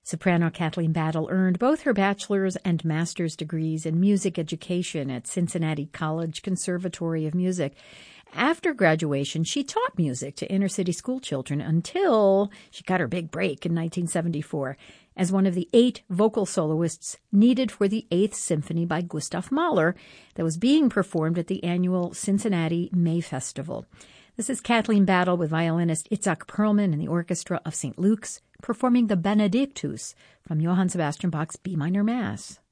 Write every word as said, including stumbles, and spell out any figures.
Soprano Kathleen Battle earned both her bachelor's and master's degrees in music education at Cincinnati College Conservatory of Music. After graduation, she taught music to inner-city school children until she got her big break in nineteen seventy-four as one of the eight vocal soloists needed for the Eighth Symphony by Gustav Mahler that was being performed at the annual Cincinnati May Festival. This is Kathleen Battle with violinist Itzhak Perlman and the Orchestra of Saint Luke's performing the Benedictus from Johann Sebastian Bach's B minor Mass.